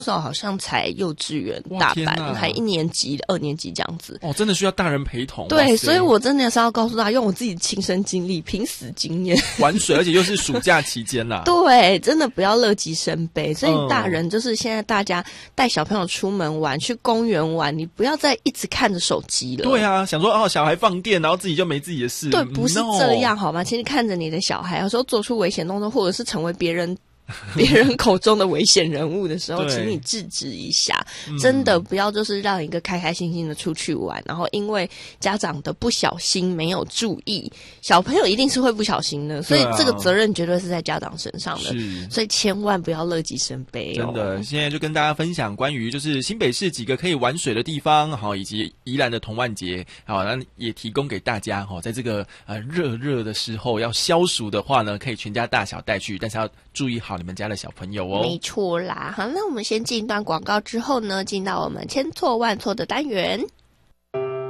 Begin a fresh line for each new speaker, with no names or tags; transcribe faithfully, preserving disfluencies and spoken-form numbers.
时候好像才幼稚园大班，还一年级、二年级这样子。
哦，真的需要大人陪同。
对，所以我真的是要告诉他，用我自己亲身经历、凭死经验
玩水，而且又是暑假期间啦。
对，真的不要乐极生悲。所以大人就是现在大家带小朋友出门玩，去公园玩，你不要再一直看着手机了。
对啊，想说哦，小孩放电，然后自己就没自己的事。
对，不是这样好吗？其实看着你的小孩，有时候做出危险动作，或者是成为别人。别人口中的危险人物的时候，请你制止一下，嗯、真的不要就是让一个开开心心的出去玩，然后因为家长的不小心没有注意，小朋友一定是会不小心的，所以这个责任绝对是在家长身上的，所以千万不要乐极生悲哦。
真的，现在就跟大家分享关于就是新北市几个可以玩水的地方，好，以及宜兰的童玩节，好，那也提供给大家哈，在这个呃热热的时候要消暑的话呢，可以全家大小带去，但是要注意好你们家的小朋友哦。
没错啦，好，那我们先进一段广告之后呢，进到我们千错万错的单元。